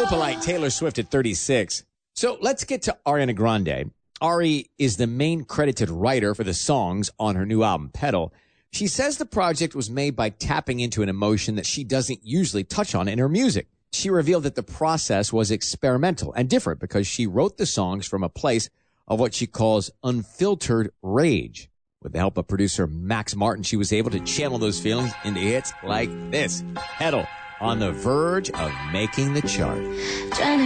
Polite, Taylor Swift at 36. So let's get to Ariana Grande. Ari is the main credited writer for the songs on her new album, Pedal. She says the project was made by tapping into an emotion that she doesn't usually touch on in her music. She revealed that the process was experimental and different because she wrote the songs from a place of what she calls unfiltered rage. With the help of producer Max Martin, she was able to channel those feelings into hits like this. Pedal, on the verge of making the chart.